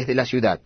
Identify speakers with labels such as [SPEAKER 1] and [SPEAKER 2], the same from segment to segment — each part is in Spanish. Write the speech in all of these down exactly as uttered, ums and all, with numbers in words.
[SPEAKER 1] de la ciudad.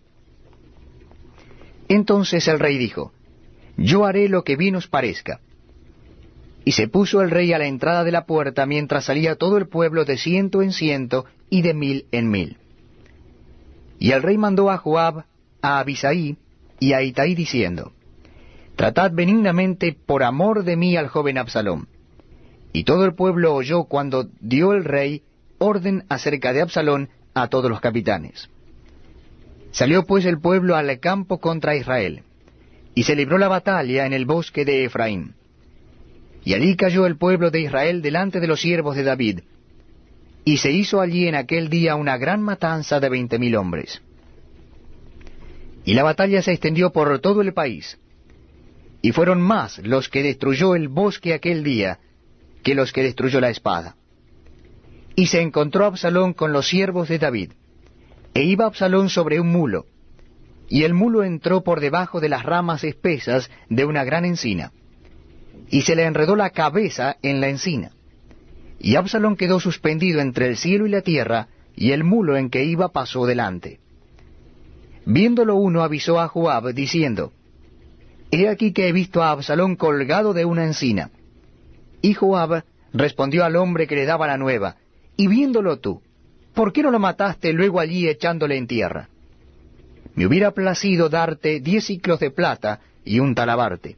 [SPEAKER 1] Entonces el rey dijo, yo haré lo que bien os parezca. Y se puso el rey a la entrada de la puerta, mientras salía todo el pueblo de ciento en ciento y de mil en mil. Y el rey mandó a Joab, a Abisai y a Itaí diciendo, tratad benignamente por amor de mí al joven Absalom. Y todo el pueblo oyó cuando dio el rey orden acerca de Absalom a todos los capitanes. Salió pues el pueblo al campo contra Israel, y se libró la batalla en el bosque de Efraín. Y allí cayó el pueblo de Israel delante de los siervos de David, y se hizo allí en aquel día una gran matanza de veinte mil hombres. Y la batalla se extendió por todo el país, y fueron más los que destruyó el bosque aquel día que los que destruyó la espada. Y se encontró Absalón con los siervos de David, e iba Absalón sobre un mulo, y el mulo entró por debajo de las ramas espesas de una gran encina, y se le enredó la cabeza en la encina. Y Absalón quedó suspendido entre el cielo y la tierra, y el mulo en que iba pasó delante. Viéndolo uno avisó a Joab, diciendo, he aquí que he visto a Absalón colgado de una encina. Y Joab respondió al hombre que le daba la nueva, y viéndolo tú, ¿por qué no lo mataste luego allí echándole en tierra? Me hubiera placido darte diez siclos de plata y un talabarte.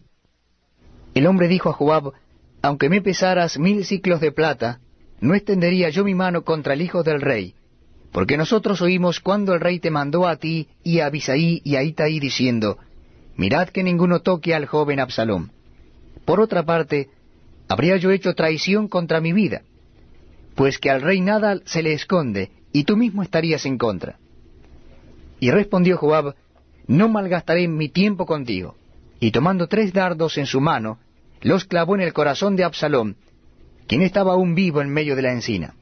[SPEAKER 1] El hombre dijo a Joab, aunque me pesaras mil siclos de plata, no extendería yo mi mano contra el hijo del rey, porque nosotros oímos cuando el rey te mandó a ti y a Abisai y a Itaí diciendo, mirad que ninguno toque al joven Absalom. Por otra parte, habría yo hecho traición contra mi vida, pues que al rey nada se le esconde, y tú mismo estarías en contra. Y respondió Joab, no malgastaré mi tiempo contigo. Y tomando tres dardos en su mano, los clavó en el corazón de Absalom, quien estaba aún vivo en medio de la encina.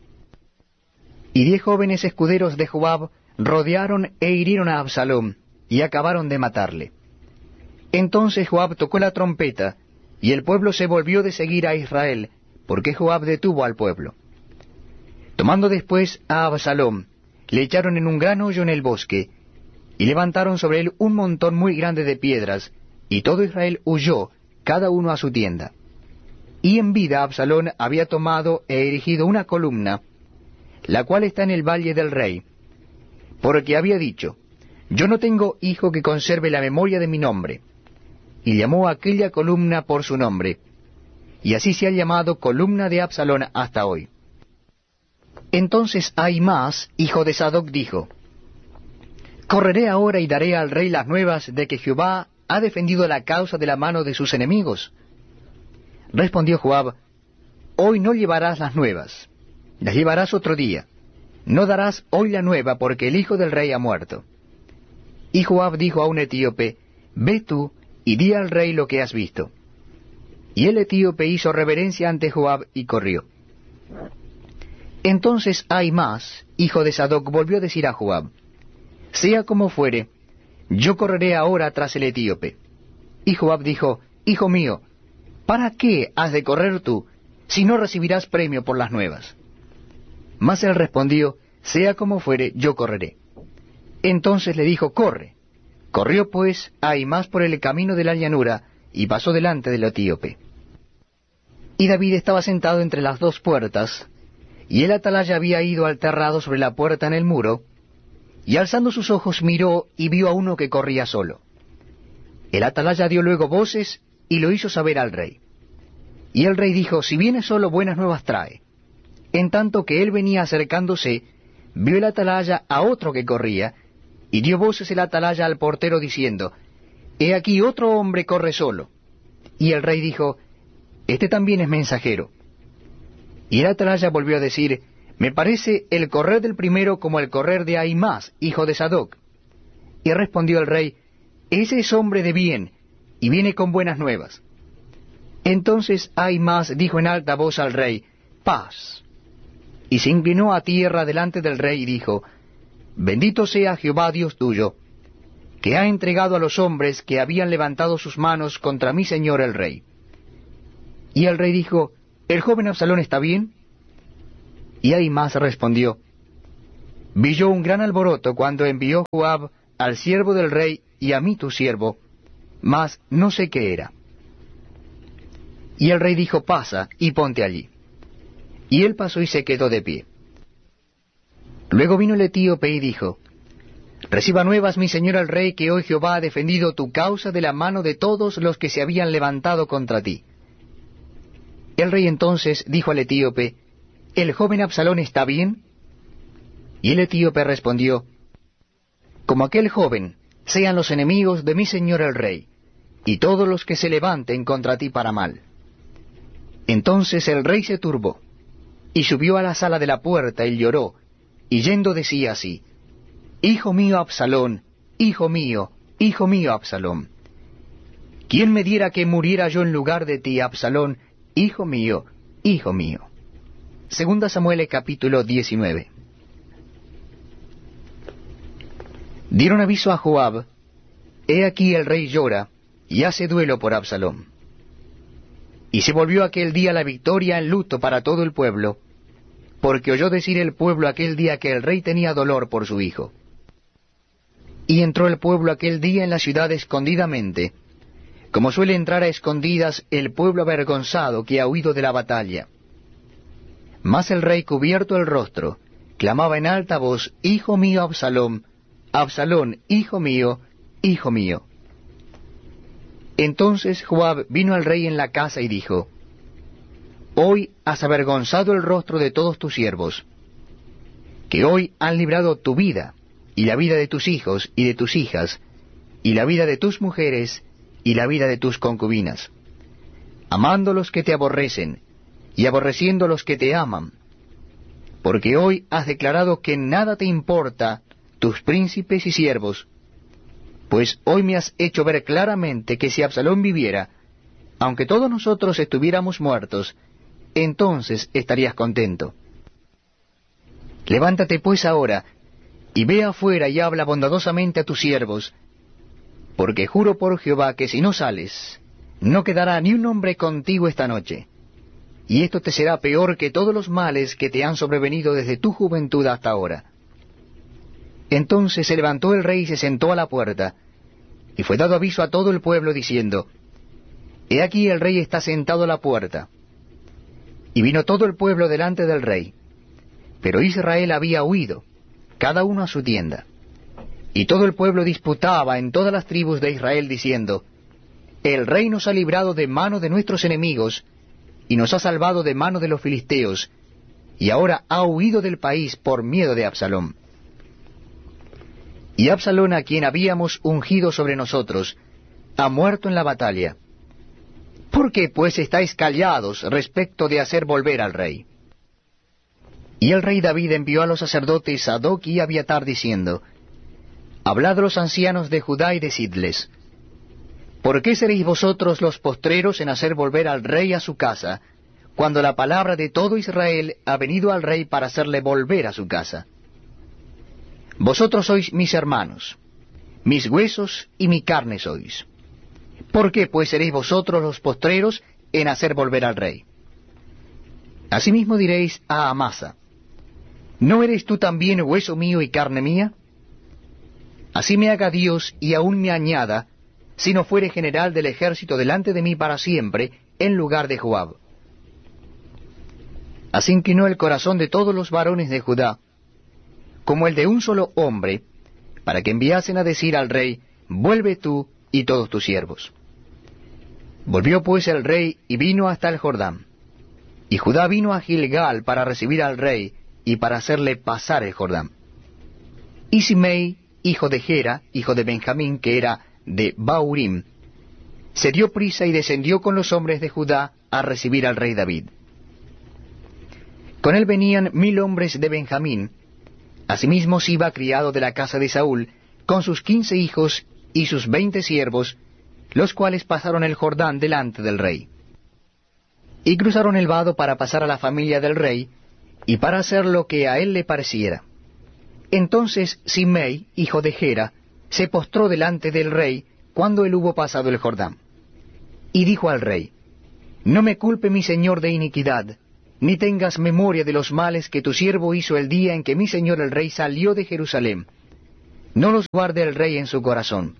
[SPEAKER 1] Y diez jóvenes escuderos de Joab rodearon e hirieron a Absalom, y acabaron de matarle. Entonces Joab tocó la trompeta, y el pueblo se volvió de seguir a Israel, porque Joab detuvo al pueblo. Tomando después a Absalom, le echaron en un gran hoyo en el bosque, y levantaron sobre él un montón muy grande de piedras, y todo Israel huyó, cada uno a su tienda. Y en vida Absalom había tomado e erigido una columna, la cual está en el valle del rey, porque había dicho, yo no tengo hijo que conserve la memoria de mi nombre, y llamó a aquella columna por su nombre, y así se ha llamado columna de Absalom hasta hoy. Entonces Ahimaas, hijo de Sadoc, dijo, correré ahora y daré al rey las nuevas de que Jehová ha defendido la causa de la mano de sus enemigos. Respondió Joab, hoy no llevarás las nuevas, las llevarás otro día. No darás hoy la nueva, porque el hijo del rey ha muerto. Y Joab dijo a un etíope, ve tú y di al rey lo que has visto. Y el etíope hizo reverencia ante Joab y corrió. Entonces Ahimaas, hijo de Sadoc, volvió a decir a Joab, sea como fuere, yo correré ahora tras el etíope. Y Joab dijo, hijo mío, ¿para qué has de correr tú, si no recibirás premio por las nuevas? Mas él respondió, sea como fuere, yo correré. Entonces le dijo, corre. Corrió pues Ahimaas por el camino de la llanura, y pasó delante del etíope. Y David estaba sentado entre las dos puertas, y el atalaya había ido al terrado sobre la puerta en el muro, y alzando sus ojos miró y vio a uno que corría solo. El atalaya dio luego voces y lo hizo saber al rey. Y el rey dijo, si viene solo, buenas nuevas trae. En tanto que él venía acercándose, vio el atalaya a otro que corría, y dio voces el atalaya al portero diciendo, he aquí otro hombre corre solo. Y el rey dijo, este también es mensajero. Y el atalaya volvió a decir, me parece el correr del primero como el correr de Ahimaas, hijo de Sadoc. Y respondió el rey, ese es hombre de bien, y viene con buenas nuevas. Entonces Ahimaas dijo en alta voz al rey, paz. Y se inclinó a tierra delante del rey y dijo, bendito sea Jehová Dios tuyo, que ha entregado a los hombres que habían levantado sus manos contra mi señor el rey. Y el rey dijo, ¿el joven Absalón está bien? Y Ahimaas respondió, vi yo un gran alboroto cuando envió Joab al siervo del rey y a mí tu siervo, mas no sé qué era. Y el rey dijo, pasa y ponte allí. Y él pasó y se quedó de pie. Luego vino el etíope y dijo, reciba nuevas mi señor el rey, que hoy Jehová ha defendido tu causa de la mano de todos los que se habían levantado contra ti. El rey entonces dijo al etíope, ¿el joven Absalón está bien? Y el etíope respondió, como aquel joven sean los enemigos de mi señor el rey, y todos los que se levanten contra ti para mal. Entonces el rey se turbó, y subió a la sala de la puerta y lloró, y yendo decía así, Hijo mío Absalón, hijo mío, hijo mío Absalón. ¿Quién me diera que muriera yo en lugar de ti, Absalón, hijo mío, hijo mío? Segunda Samuel capítulo diecinueve. Dieron aviso a Joab, he aquí el rey llora, y hace duelo por Absalón. Y se volvió aquel día la victoria en luto para todo el pueblo, porque oyó decir el pueblo aquel día que el rey tenía dolor por su hijo. Y entró el pueblo aquel día en la ciudad escondidamente, como suele entrar a escondidas el pueblo avergonzado que ha huido de la batalla. Mas el rey, cubierto el rostro, clamaba en alta voz, Hijo mío Absalón, Absalón, hijo mío, hijo mío. Entonces Joab vino al rey en la casa y dijo, Hoy has avergonzado el rostro de todos tus siervos, que hoy han librado tu vida, y la vida de tus hijos y de tus hijas, y la vida de tus mujeres, y la vida de tus concubinas, amando los que te aborrecen, y aborreciendo los que te aman, porque hoy has declarado que nada te importa tus príncipes y siervos, pues hoy me has hecho ver claramente que si Absalón viviera, aunque todos nosotros estuviéramos muertos, entonces estarías contento. Levántate pues ahora, y ve afuera y habla bondadosamente a tus siervos, porque juro por Jehová que si no sales, no quedará ni un hombre contigo esta noche, y esto te será peor que todos los males que te han sobrevenido desde tu juventud hasta ahora. Entonces se levantó el rey y se sentó a la puerta, y fue dado aviso a todo el pueblo diciendo, He aquí el rey está sentado a la puerta. Y vino todo el pueblo delante del rey, pero Israel había huido, cada uno a su tienda. Y todo el pueblo disputaba en todas las tribus de Israel diciendo, El rey nos ha librado de mano de nuestros enemigos, y nos ha salvado de mano de los filisteos, y ahora ha huido del país por miedo de Absalón. Y Absalón, a quien habíamos ungido sobre nosotros, ha muerto en la batalla. ¿Por qué pues estáis callados respecto de hacer volver al rey? Y el rey David envió a los sacerdotes Sadoc y Abiatar diciendo, Hablad a los ancianos de Judá y decidles, ¿por qué seréis vosotros los postreros en hacer volver al rey a su casa, cuando la palabra de todo Israel ha venido al rey para hacerle volver a su casa? Vosotros sois mis hermanos, mis huesos y mi carne sois. ¿Por qué pues seréis vosotros los postreros en hacer volver al rey? Asimismo diréis a Amasa, ¿no eres tú también hueso mío y carne mía? Así me haga Dios y aún me añada, si no fuere general del ejército delante de mí para siempre, en lugar de Joab. Así inclinó el corazón de todos los varones de Judá, como el de un solo hombre, para que enviasen a decir al rey, vuelve tú y todos tus siervos. Volvió pues el rey y vino hasta el Jordán. Y Judá vino a Gilgal para recibir al rey y para hacerle pasar el Jordán. Y Simei, hijo de Gera, hijo de Benjamín, que era de Baurim, se dio prisa y descendió con los hombres de Judá a recibir al rey David. Con él venían mil hombres de Benjamín. Asimismo Siba, criado de la casa de Saúl, con sus quince hijos y sus veinte siervos, los cuales pasaron el Jordán delante del rey. Y cruzaron el vado para pasar a la familia del rey, y para hacer lo que a él le pareciera. Entonces Simei, hijo de Gera, se postró delante del rey, cuando él hubo pasado el Jordán. Y dijo al rey, No me culpe mi señor de iniquidad, ni tengas memoria de los males que tu siervo hizo el día en que mi señor el rey salió de Jerusalén. No los guarde el rey en su corazón.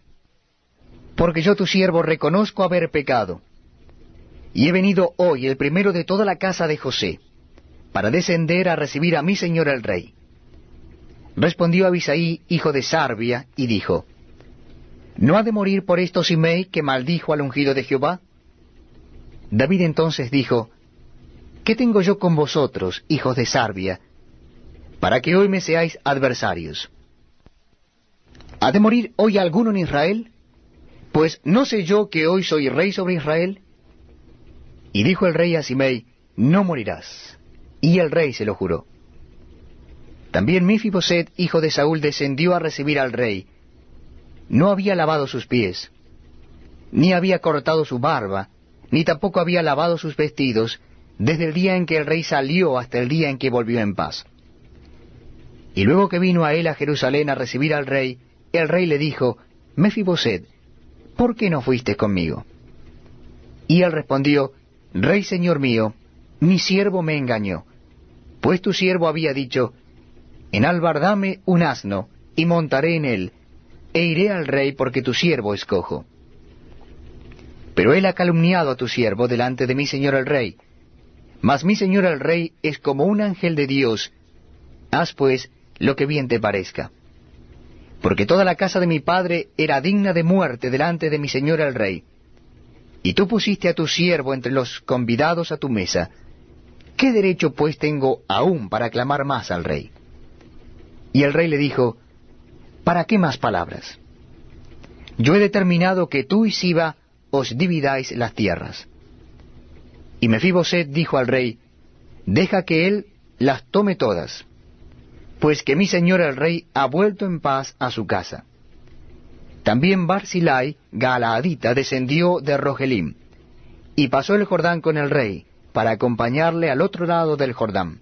[SPEAKER 1] Porque yo tu siervo reconozco haber pecado, y he venido hoy el primero de toda la casa de José, para descender a recibir a mi señor el rey. Respondió Abisaí, hijo de Sarbia, y dijo, ¿no ha de morir por esto Simei, que maldijo al ungido de Jehová? David entonces dijo, ¿qué tengo yo con vosotros, hijos de Sarbia, para que hoy me seáis adversarios? ¿Ha de morir hoy alguno en Israel? Pues ¿no sé yo que hoy soy rey sobre Israel? Y dijo el rey a Simei, no morirás. Y el rey se lo juró. También Mefiboset, hijo de Saúl, descendió a recibir al rey. No había lavado sus pies, ni había cortado su barba, ni tampoco había lavado sus vestidos, desde el día en que el rey salió hasta el día en que volvió en paz. Y luego que vino a él a Jerusalén a recibir al rey, el rey le dijo, Mefiboset, ¿por qué no fuiste conmigo? Y él respondió, Rey señor mío, mi siervo me engañó, pues tu siervo había dicho, enalbardame un asno, y montaré en él, e iré al rey porque tu siervo es cojo. Pero él ha calumniado a tu siervo delante de mi señor el rey. Mas mi señor el rey es como un ángel de Dios. Haz pues lo que bien te parezca. Porque toda la casa de mi padre era digna de muerte delante de mi señor el rey. Y tú pusiste a tu siervo entre los convidados a tu mesa. ¿Qué derecho pues tengo aún para clamar más al rey? Y el rey le dijo, ¿para qué más palabras? Yo he determinado que tú y Siba os dividáis las tierras. Y Mefiboset dijo al rey, deja que él las tome todas, pues que mi señor el rey ha vuelto en paz a su casa. También Barzillai, Galaadita, descendió de Rogelim, y pasó el Jordán con el rey, para acompañarle al otro lado del Jordán.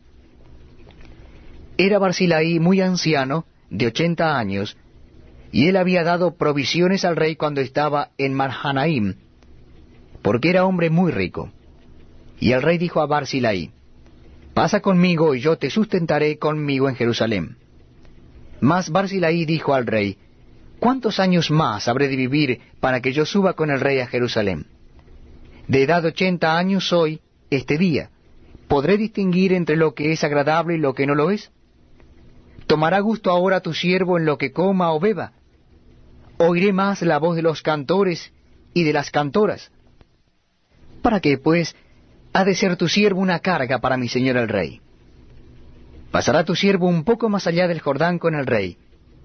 [SPEAKER 1] Era Barzillai muy anciano, de ochenta años, y él había dado provisiones al rey cuando estaba en Mahanaim, porque era hombre muy rico. Y el rey dijo a Barzillai, pasa conmigo y yo te sustentaré conmigo en Jerusalén. Mas Barzillai dijo al rey, ¿cuántos años más habré de vivir para que yo suba con el rey a Jerusalén? De edad de ochenta años soy este día. ¿Podré distinguir entre lo que es agradable y lo que no lo es? ¿Tomará gusto ahora tu siervo en lo que coma o beba? ¿Oiré más la voz de los cantores y de las cantoras? ¿Para qué, pues, ha de ser tu siervo una carga para mi señor el rey? Pasará tu siervo un poco más allá del Jordán con el rey,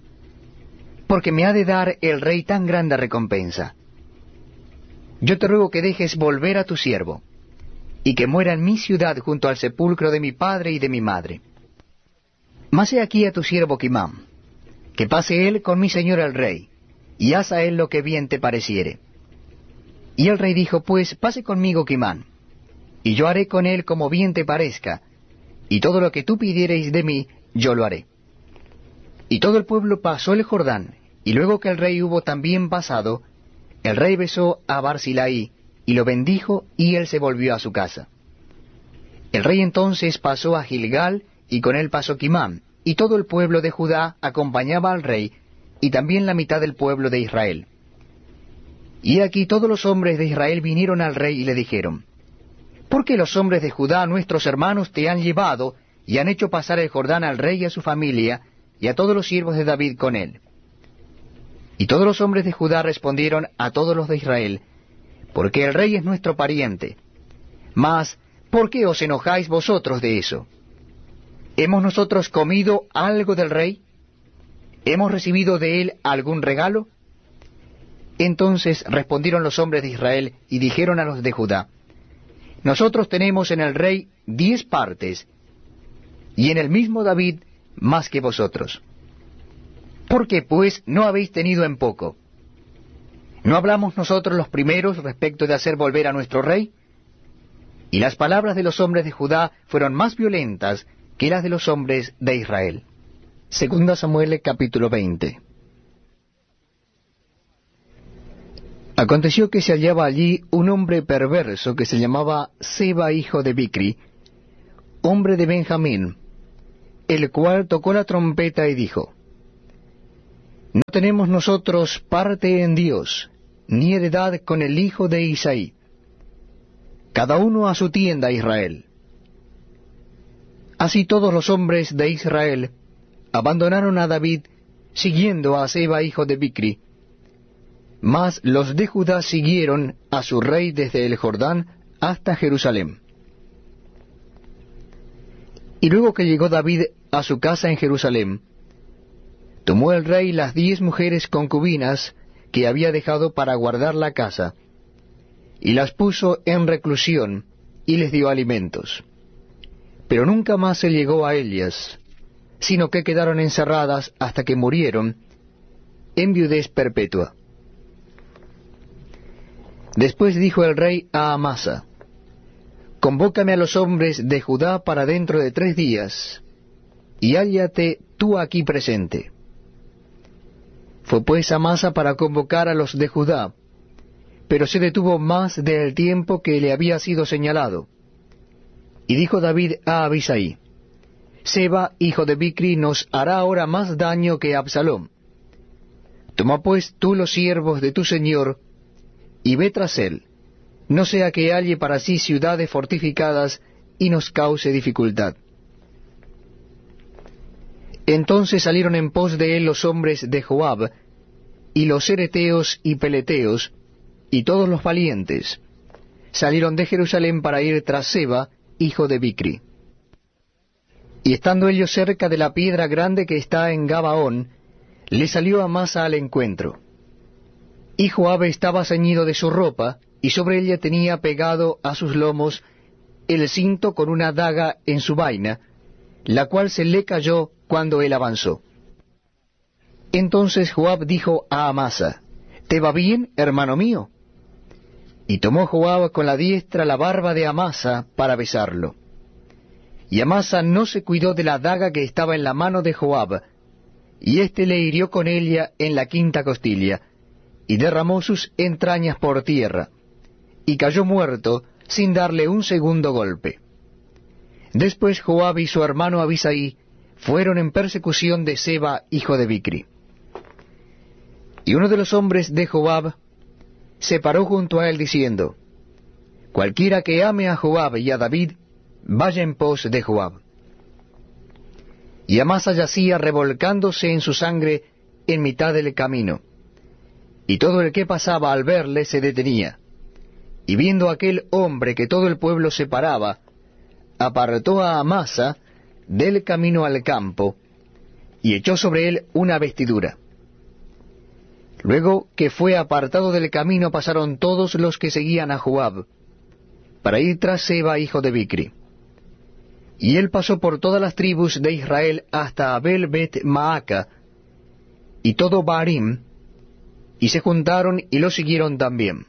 [SPEAKER 1] porque me ha de dar el rey tan grande recompensa. Yo te ruego que dejes volver a tu siervo, y que muera en mi ciudad junto al sepulcro de mi padre y de mi madre. Mas he aquí a tu siervo Quimán, que pase él con mi señor el rey, y haz a él lo que bien te pareciere. Y el rey dijo, pues pase conmigo Quimán, y yo haré con él como bien te parezca, y todo lo que tú pidiereis de mí, yo lo haré. Y todo el pueblo pasó el Jordán, y luego que el rey hubo también pasado, el rey besó a Barzillai, y lo bendijo, y él se volvió a su casa. El rey entonces pasó a Gilgal, y con él pasó Quimán, y todo el pueblo de Judá acompañaba al rey, y también la mitad del pueblo de Israel. Y aquí todos los hombres de Israel vinieron al rey y le dijeron, ¿por qué los hombres de Judá, nuestros hermanos, te han llevado y han hecho pasar el Jordán al rey y a su familia, y a todos los siervos de David con él? Y todos los hombres de Judá respondieron a todos los de Israel, porque el rey es nuestro pariente. Mas, ¿por qué os enojáis vosotros de eso? ¿Hemos nosotros comido algo del rey? ¿Hemos recibido de él algún regalo? Entonces respondieron los hombres de Israel y dijeron a los de Judá, nosotros tenemos en el rey diez partes, y en el mismo David más que vosotros. ¿Por qué, pues, no habéis tenido en poco? ¿No hablamos nosotros los primeros respecto de hacer volver a nuestro rey? Y las palabras de los hombres de Judá fueron más violentas que las de los hombres de Israel. Segunda Samuel capítulo veinte. Aconteció que se hallaba allí un hombre perverso que se llamaba Seba hijo de Bicri, hombre de Benjamín, el cual tocó la trompeta y dijo: No tenemos nosotros parte en Dios, ni heredad con el hijo de Isaí. Cada uno a su tienda, Israel. Así todos los hombres de Israel abandonaron a David, siguiendo a Seba hijo de Bicri. Mas los de Judá siguieron a su rey desde el Jordán hasta Jerusalén. Y luego que llegó David a su casa en Jerusalén, tomó el rey las diez mujeres concubinas que había dejado para guardar la casa, y las puso en reclusión, y les dio alimentos. Pero nunca más se llegó a ellas, sino que quedaron encerradas hasta que murieron en viudez perpetua. Después dijo el rey a Amasa: Convócame a los hombres de Judá para dentro de tres días, y hállate tú aquí presente. Fue pues Amasa para convocar a los de Judá, pero se detuvo más del tiempo que le había sido señalado. Y dijo David a Abisai: Seba, hijo de Bicri, nos hará ahora más daño que Absalom. Toma pues tú los siervos de tu señor, y ve tras él, no sea que halle para sí ciudades fortificadas y nos cause dificultad. Entonces salieron en pos de él los hombres de Joab, y los ereteos y peleteos, y todos los valientes, salieron de Jerusalén para ir tras Seba, hijo de Bicri. Y estando ellos cerca de la piedra grande que está en Gabaón, le salió Amasa al encuentro. Y Joab estaba ceñido de su ropa, y sobre ella tenía pegado a sus lomos el cinto con una daga en su vaina, la cual se le cayó cuando él avanzó. Entonces Joab dijo a Amasa: ¿Te va bien, hermano mío? Y tomó Joab con la diestra la barba de Amasa para besarlo. Y Amasa no se cuidó de la daga que estaba en la mano de Joab, y éste le hirió con ella en la quinta costilla, y derramó sus entrañas por tierra, y cayó muerto sin darle un segundo golpe. Después Joab y su hermano Abisai fueron en persecución de Seba, hijo de Bicri. Y uno de los hombres de Joab se paró junto a él diciendo: Cualquiera que ame a Joab y a David, vaya en pos de Joab. Y Amasa yacía revolcándose en su sangre en mitad del camino, y todo el que pasaba al verle se detenía. Y viendo aquel hombre que todo el pueblo se paraba, apartó a Amasa del camino al campo, y echó sobre él una vestidura. Luego que fue apartado del camino pasaron todos los que seguían a Joab, para ir tras Seba, hijo de Bicri. Y él pasó por todas las tribus de Israel hasta Abel Bet Maaca, y todo Barim, y se juntaron y lo siguieron también.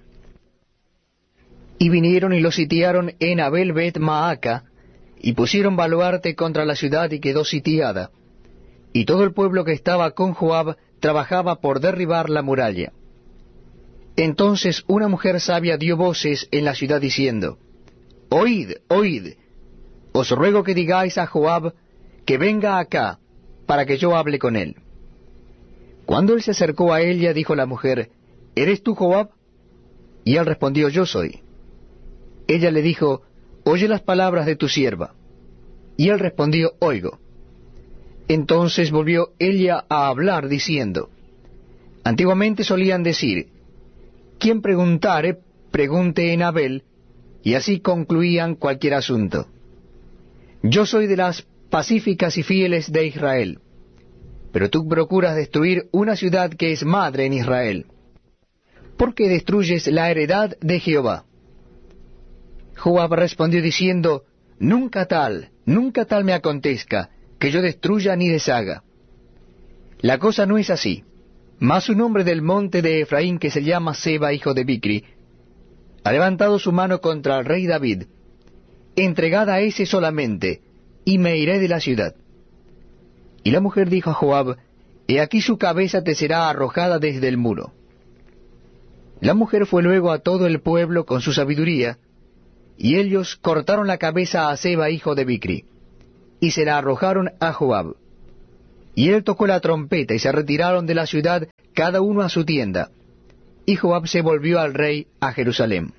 [SPEAKER 1] Y vinieron y lo sitiaron en Abel Bet Maaca, y pusieron baluarte contra la ciudad y quedó sitiada. Y todo el pueblo que estaba con Joab trabajaba por derribar la muralla. Entonces una mujer sabia dio voces en la ciudad diciendo: Oíd, oíd, os ruego que digáis a Joab que venga acá, para que yo hable con él. Cuando él se acercó a ella, dijo la mujer: ¿Eres tú Joab? Y él respondió: Yo soy. Ella le dijo: Oye las palabras de tu sierva. Y él respondió: Oigo. Entonces volvió ella a hablar, diciendo: Antiguamente solían decir: Quien preguntare, pregunte en Abel, y así concluían cualquier asunto. Yo soy de las pacíficas y fieles de Israel, pero tú procuras destruir una ciudad que es madre en Israel. ¿Por qué destruyes la heredad de Jehová? Joab respondió diciendo: Nunca tal, nunca tal me acontezca, que yo destruya ni deshaga. La cosa no es así. Mas un hombre del monte de Efraín, que se llama Seba, hijo de Bicri, ha levantado su mano contra el rey David. Entregad a ese solamente, y me iré de la ciudad. Y la mujer dijo a Joab: He aquí su cabeza te será arrojada desde el muro. La mujer fue luego a todo el pueblo con su sabiduría, Y ellos cortaron la cabeza a Seba, hijo de Bicri, y se la arrojaron a Joab. Y él tocó la trompeta, y se retiraron de la ciudad, cada uno a su tienda. Y Joab se volvió al rey a Jerusalén.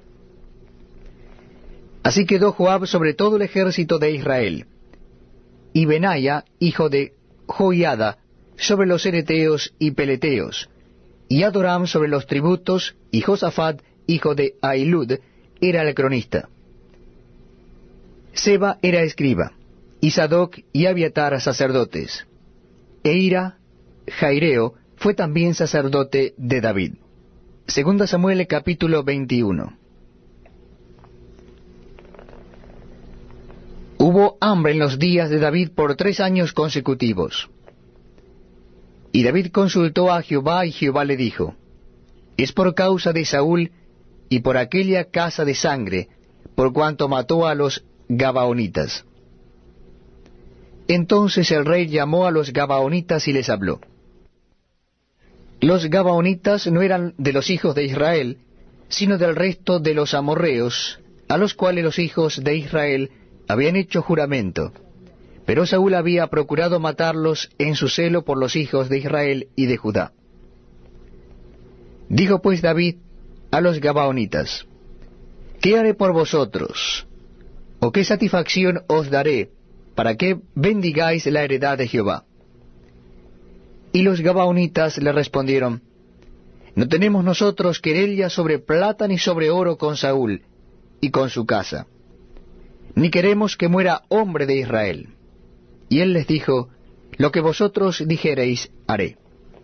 [SPEAKER 1] Así quedó Joab sobre todo el ejército de Israel, y Benaya, hijo de Joiada, sobre los ereteos y peleteos, y Adoram sobre los tributos, y Josafat, hijo de Ahilud, era el cronista. Seba era escriba, y Sadoc y Abiatar sacerdotes. Eira, Jaireo, fue también sacerdote de David. Segunda Samuel capítulo veintiuno. Hubo hambre en los días de David por tres años consecutivos. Y David consultó a Jehová, y Jehová le dijo, es por causa de Saúl y por aquella casa de sangre, por cuanto mató a los Gabaonitas. Entonces el rey llamó a los Gabaonitas y les habló. Los Gabaonitas no eran de los hijos de Israel, sino del resto de los amorreos, a los cuales los hijos de Israel habían hecho juramento. Pero Saúl había procurado matarlos en su celo por los hijos de Israel y de Judá. Dijo pues David a los Gabaonitas, ¿qué haré por vosotros? ¿O qué satisfacción os daré, para que bendigáis la heredad de Jehová? Y los Gabaonitas le respondieron, no tenemos nosotros querella sobre plata ni sobre oro con Saúl y con su casa, ni queremos que muera hombre de Israel. Y él les dijo, lo que vosotros dijereis, haré.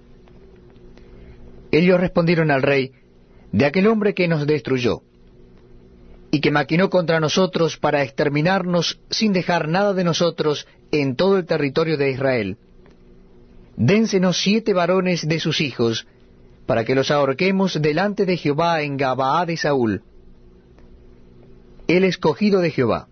[SPEAKER 1] Ellos respondieron al rey, de aquel hombre que nos destruyó, y que maquinó contra nosotros para exterminarnos sin dejar nada de nosotros en todo el territorio de Israel, dénsenos siete varones de sus hijos, para que los ahorquemos delante de Jehová en Gabaá de Saúl, el escogido de Jehová.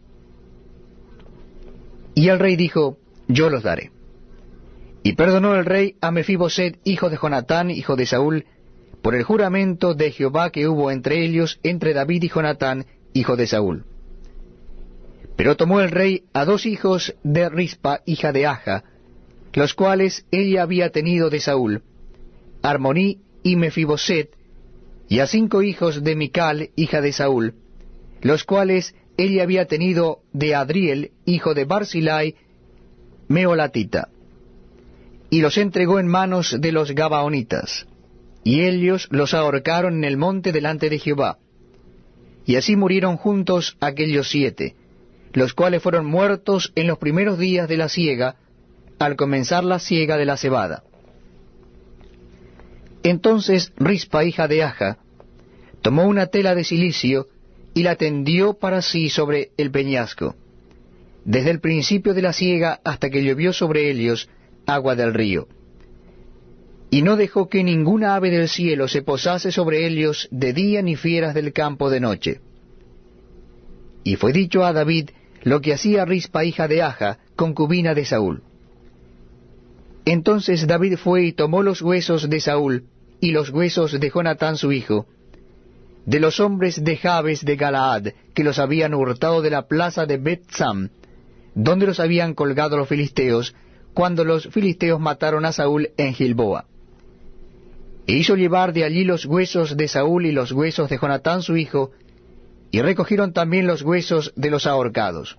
[SPEAKER 1] Y el rey dijo, yo los daré. Y perdonó el rey a Mefiboset, hijo de Jonatán, hijo de Saúl, por el juramento de Jehová que hubo entre ellos, entre David y Jonatán, hijo de Saúl. Pero tomó el rey a dos hijos de Rispa, hija de Aja, los cuales ella había tenido de Saúl, Armoní y Mefiboset, y a cinco hijos de Mical, hija de Saúl, los cuales ella había tenido de Adriel, hijo de Barzillai, Meolatita, y los entregó en manos de los Gabaonitas, y ellos los ahorcaron en el monte delante de Jehová. Y así murieron juntos aquellos siete, los cuales fueron muertos en los primeros días de la siega, al comenzar la siega de la cebada. Entonces Rispa, hija de Aja, tomó una tela de cilicio, y la tendió para sí sobre el peñasco, desde el principio de la siega hasta que llovió sobre ellos agua del río. Y no dejó que ninguna ave del cielo se posase sobre ellos de día ni fieras del campo de noche. Y fue dicho a David lo que hacía Rispa, hija de Aja, concubina de Saúl. Entonces David fue y tomó los huesos de Saúl y los huesos de Jonatán su hijo, de los hombres de Jabes de Galaad, que los habían hurtado de la plaza de Bet-Sam, donde los habían colgado los filisteos, cuando los filisteos mataron a Saúl en Gilboa. E hizo llevar de allí los huesos de Saúl y los huesos de Jonatán su hijo, y recogieron también los huesos de los ahorcados.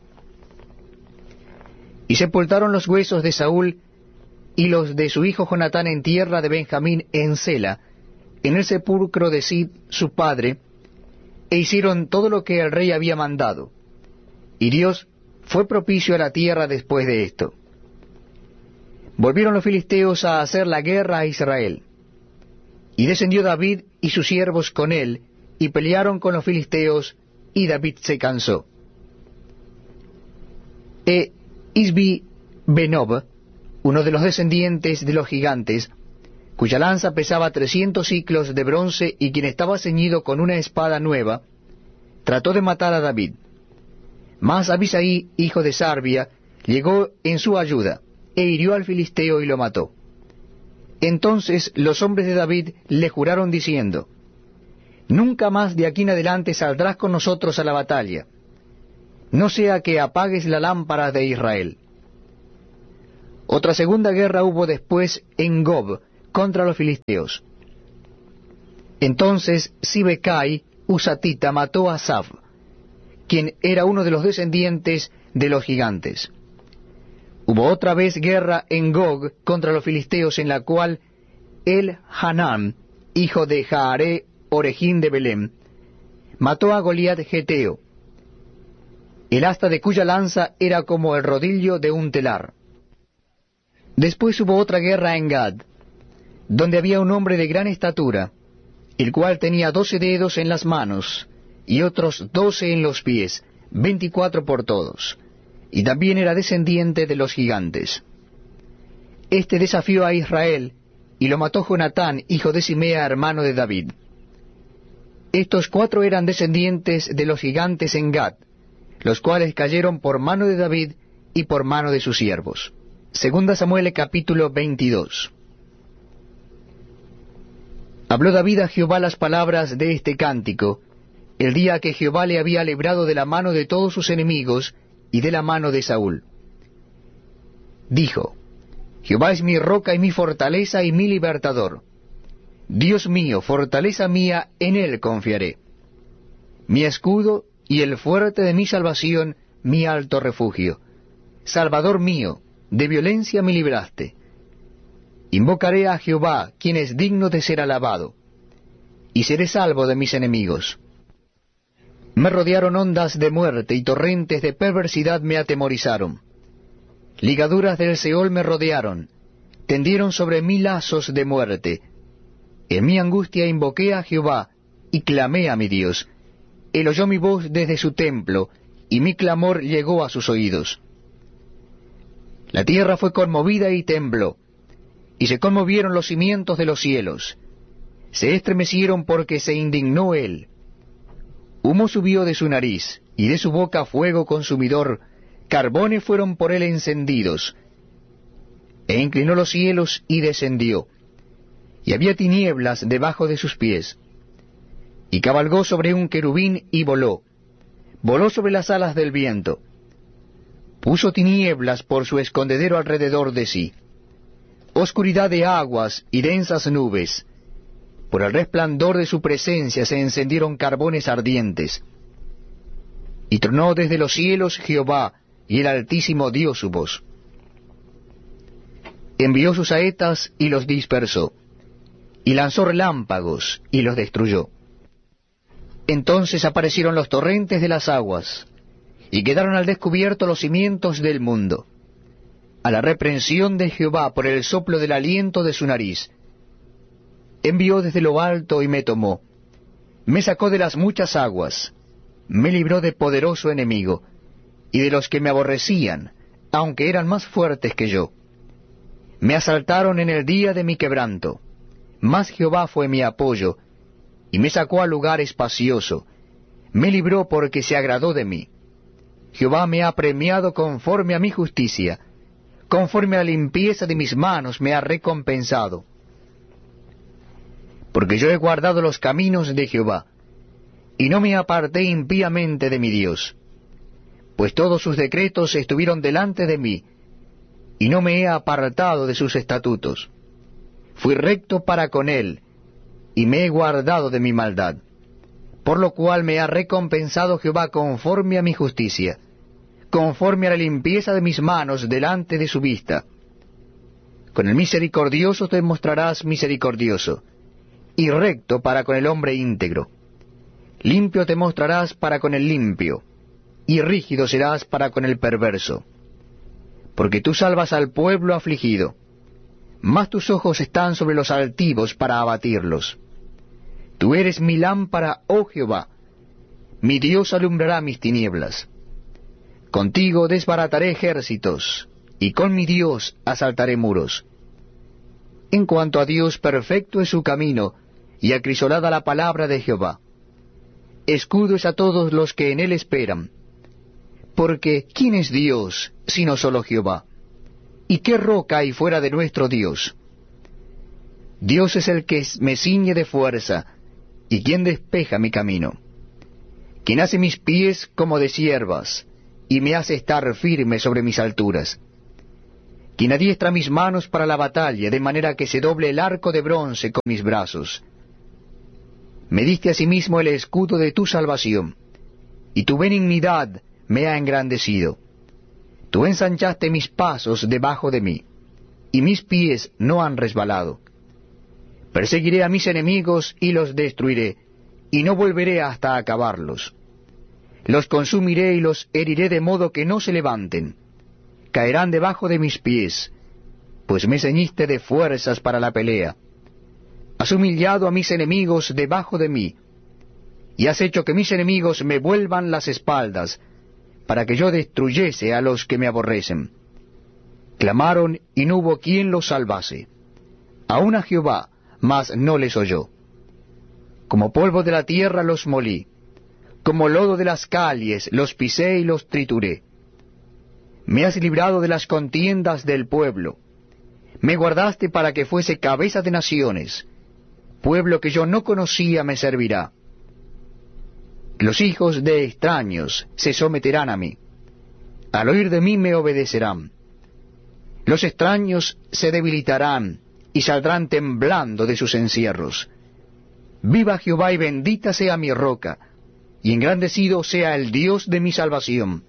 [SPEAKER 1] Y sepultaron los huesos de Saúl y los de su hijo Jonatán en tierra de Benjamín en Sela, en el sepulcro de Sid su padre, e hicieron todo lo que el rey había mandado. Y Dios fue propicio a la tierra después de esto. Volvieron los filisteos a hacer la guerra a Israel. Y descendió David y sus siervos con él, y pelearon con los filisteos, y David se cansó. E Isbi Benob, uno de los descendientes de los gigantes, cuya lanza pesaba trescientos siclos de bronce y quien estaba ceñido con una espada nueva, trató de matar a David. Mas Abisai, hijo de Sarbia, llegó en su ayuda, e hirió al filisteo y lo mató. Entonces los hombres de David le juraron diciendo, Nunca nunca más de aquí en adelante saldrás con nosotros a la batalla, no sea que apagues la lámpara de Israel. Otra segunda guerra hubo después en Gob contra los filisteos. Entonces Sibecai, husatita, mató a Asaf, quien era uno de los descendientes de los gigantes. Hubo otra vez guerra en Gog contra los filisteos, en la cual el Hanán, hijo de Jaare Orejín de Belén, mató a Goliat geteo, el asta de cuya lanza era como el rodillo de un telar. Después hubo otra guerra en Gad, donde había un hombre de gran estatura, el cual tenía doce dedos en las manos, y otros doce en los pies, veinticuatro por todos, y también era descendiente de los gigantes. Este desafió a Israel, y lo mató Jonatán, hijo de Simea, hermano de David. Estos cuatro eran descendientes de los gigantes en Gad, los cuales cayeron por mano de David y por mano de sus siervos. Segunda Samuel capítulo veintidós. Habló David a Jehová las palabras de este cántico, el día que Jehová le había librado de la mano de todos sus enemigos y de la mano de Saúl. Dijo: Jehová es mi roca y mi fortaleza y mi libertador. Dios mío, fortaleza mía, en él confiaré. Mi escudo y el fuerte de mi salvación, mi alto refugio. Salvador mío, de violencia me libraste. Invocaré a Jehová, quien es digno de ser alabado, y seré salvo de mis enemigos. Me rodearon ondas de muerte y torrentes de perversidad me atemorizaron. Ligaduras del Seol me rodearon, tendieron sobre mí lazos de muerte. En mi angustia invoqué a Jehová, y clamé a mi Dios. Él oyó mi voz desde su templo, y mi clamor llegó a sus oídos. La tierra fue conmovida y tembló, y se conmovieron los cimientos de los cielos. Se estremecieron porque se indignó él. Humo subió de su nariz, y de su boca fuego consumidor, carbones fueron por él encendidos. E inclinó los cielos y descendió, y había tinieblas debajo de sus pies. Y cabalgó sobre un querubín y voló, voló sobre las alas del viento. Puso tinieblas por su escondedero alrededor de sí, oscuridad de aguas y densas nubes. Por el resplandor de su presencia se encendieron carbones ardientes. Y tronó desde los cielos Jehová, y el Altísimo dio su voz. Envió sus saetas y los dispersó, y lanzó relámpagos y los destruyó. Entonces aparecieron los torrentes de las aguas, y quedaron al descubierto los cimientos del mundo, a la reprensión de Jehová por el soplo del aliento de su nariz. Envió desde lo alto y me tomó, me sacó de las muchas aguas, me libró de poderoso enemigo, y de los que me aborrecían, aunque eran más fuertes que yo. Me asaltaron en el día de mi quebranto, mas Jehová fue mi apoyo, y me sacó a lugar espacioso, me libró porque se agradó de mí. Jehová me ha premiado conforme a mi justicia, conforme a la limpieza de mis manos me ha recompensado. Porque yo he guardado los caminos de Jehová, y no me aparté impíamente de mi Dios, pues todos sus decretos estuvieron delante de mí, y no me he apartado de sus estatutos. Fui recto para con él, y me he guardado de mi maldad, por lo cual me ha recompensado Jehová conforme a mi justicia, conforme a la limpieza de mis manos delante de su vista. Con el misericordioso te mostrarás misericordioso, y recto para con el hombre íntegro. Limpio te mostrarás para con el limpio, y rígido serás para con el perverso. Porque tú salvas al pueblo afligido, mas tus ojos están sobre los altivos para abatirlos. Tú eres mi lámpara, oh Jehová, mi Dios alumbrará mis tinieblas. Contigo desbarataré ejércitos, y con mi Dios asaltaré muros. En cuanto a Dios, perfecto es su camino, y acrisolada la palabra de Jehová. Escudo es a todos los que en él esperan. Porque ¿quién es Dios, sino solo Jehová? ¿Y qué roca hay fuera de nuestro Dios? Dios es el que me ciñe de fuerza, ¿Y quién despeja mi camino? Quien hace mis pies como de ciervas, y me hace estar firme sobre mis alturas. Quien adiestra mis manos para la batalla, de manera que se doble el arco de bronce con mis brazos. Me diste asimismo el escudo de tu salvación, y tu benignidad me ha engrandecido. Tú ensanchaste mis pasos debajo de mí, y mis pies no han resbalado. Perseguiré a mis enemigos y los destruiré, y no volveré hasta acabarlos. Los consumiré y los heriré de modo que no se levanten. Caerán debajo de mis pies, pues me ceñiste de fuerzas para la pelea. Has humillado a mis enemigos debajo de mí, y has hecho que mis enemigos me vuelvan las espaldas, para que yo destruyese a los que me aborrecen. Clamaron y no hubo quien los salvase. Aun a Jehová, mas no les oyó. Como polvo de la tierra los molí, como lodo de las calles los pisé y los trituré. Me has librado de las contiendas del pueblo. Me guardaste para que fuese cabeza de naciones. Pueblo que yo no conocía me servirá. Los hijos de extraños se someterán a mí. Al oír de mí me obedecerán. Los extraños se debilitarán y saldrán temblando de sus encierros. Viva Jehová y bendita sea mi roca, y engrandecido sea el Dios de mi salvación.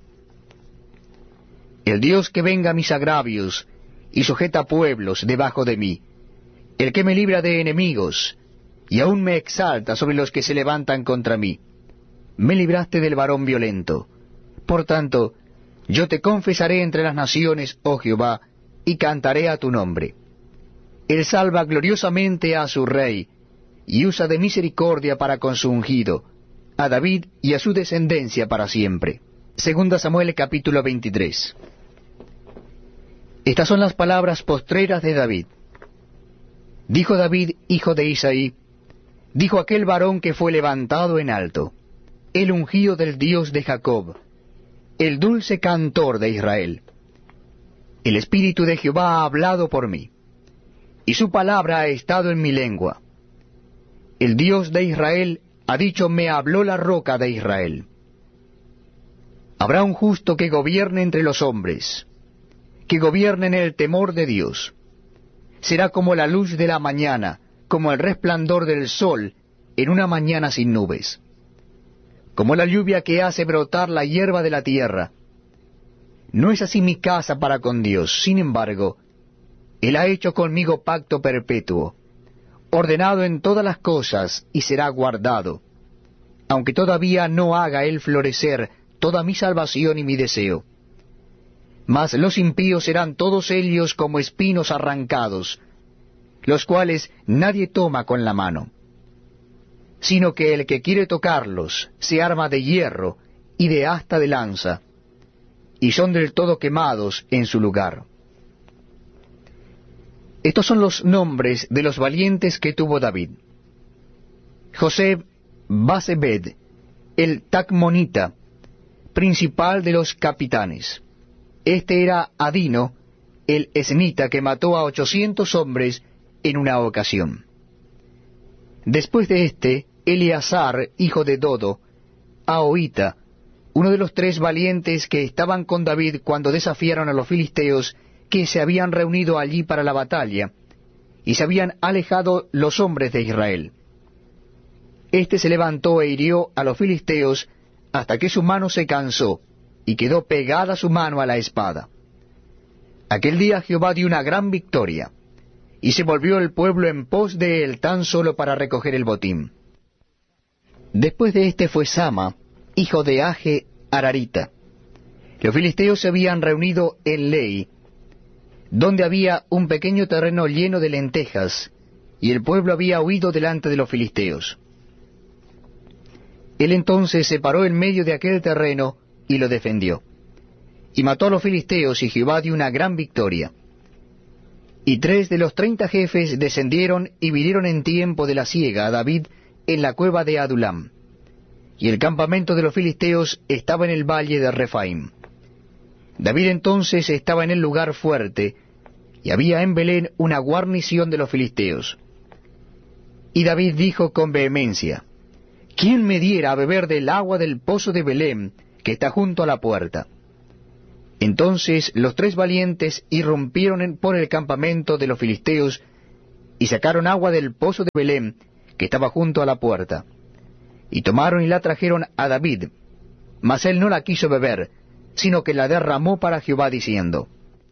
[SPEAKER 1] El Dios que venga a mis agravios y sujeta pueblos debajo de mí, el que me libra de enemigos y aún me exalta sobre los que se levantan contra mí. Me libraste del varón violento. Por tanto, yo te confesaré entre las naciones, oh Jehová, y cantaré a tu nombre. Él salva gloriosamente a su rey, y usa de misericordia para con su ungido, a David y a su descendencia para siempre. Segunda Samuel capítulo veintitrés. Estas son las palabras postreras de David. Dijo David, hijo de Isaí, dijo aquel varón que fue levantado en alto, el ungido del Dios de Jacob, el dulce cantor de Israel. El Espíritu de Jehová ha hablado por mí, y su palabra ha estado en mi lengua. El Dios de Israel ha dicho, me habló la roca de Israel. Habrá un justo que gobierne entre los hombres, que gobierne en el temor de Dios. Será como la luz de la mañana, como el resplandor del sol en una mañana sin nubes. Como la lluvia que hace brotar la hierba de la tierra. No es así mi casa para con Dios, sin embargo, Él ha hecho conmigo pacto perpetuo, ordenado en todas las cosas, y será guardado, aunque todavía no haga Él florecer toda mi salvación y mi deseo. Mas los impíos serán todos ellos como espinos arrancados, los cuales nadie toma con la mano, sino que el que quiere tocarlos se arma de hierro y de asta de lanza, y son del todo quemados en su lugar. Estos son los nombres de los valientes que tuvo David: José Basebed, el Tacmonita, principal de los capitanes. Este era Adino, el esnita, que mató a ochocientos hombres en una ocasión. Después de éste, Eleazar, hijo de Dodo, Ahoita, uno de los tres valientes que estaban con David cuando desafiaron a los filisteos que se habían reunido allí para la batalla, y se habían alejado los hombres de Israel. Este se levantó e hirió a los filisteos hasta que su mano se cansó, y quedó pegada su mano a la espada. Aquel día Jehová dio una gran victoria, y se volvió el pueblo en pos de él tan solo para recoger el botín. Después de este fue Sama, hijo de Age Ararita. Los filisteos se habían reunido en Lei, donde había un pequeño terreno lleno de lentejas, y el pueblo había huido delante de los filisteos. Él entonces se paró en medio de aquel terreno y lo defendió, y mató a los filisteos, y Jehová dio una gran victoria. Y tres de los treinta jefes descendieron y vinieron en tiempo de la siega a David en la cueva de Adulam, y el campamento de los filisteos estaba en el valle de Refaim. David entonces estaba en el lugar fuerte, y había en Belén una guarnición de los filisteos. Y David dijo con vehemencia: ¿quién me diera a beber del agua del pozo de Belén, que está junto a la puerta? Entonces los tres valientes irrumpieron en- por el campamento de los filisteos, y sacaron agua del pozo de Belén, que estaba junto a la puerta. Y tomaron y la trajeron a David, mas él no la quiso beber, sino que la derramó para Jehová, diciendo,